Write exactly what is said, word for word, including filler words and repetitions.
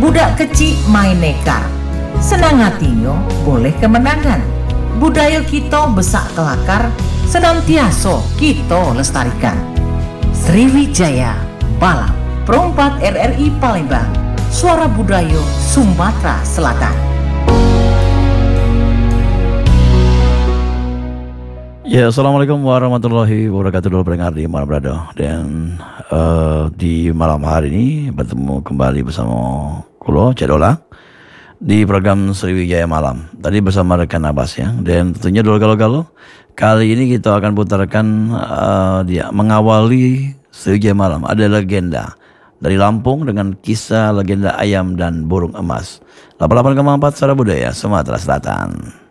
Budak kecil main nekar, senang hatinya boleh kemenangan. Budaya kita besak kelakar, senantiasa kita lestarikan. Sriwijaya Malam, Perompat R R I Palembang, Suara Budaya Sumatera Selatan. Ya, assalamualaikum warahmatullahi wabarakatuh. Dulu pendengar di mana berada, dan uh, di malam hari ini bertemu kembali bersama Kulo Cedola di program Sriwijaya Malam. Tadi bersama rekan Abbas ya, dan tentunya dulu kalau-kalau kali ini kita akan putarkan uh, dia mengawali Sriwijaya Malam. Ada legenda dari Lampung dengan kisah legenda ayam dan burung emas. delapan puluh delapan koma empat Suara Budaya Sumatera Selatan.